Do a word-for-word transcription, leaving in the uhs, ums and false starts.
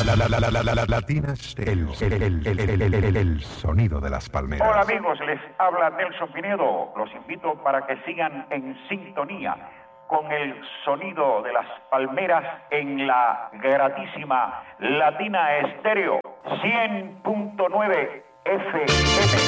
Latina Stereo, el, el, el, el, el, el, el sonido de las palmeras. Hola amigos, les habla Nelson Pinedo. Los invito para que sigan en sintonía con el sonido de las palmeras en la gratísima Latina Stereo cien punto nueve F M.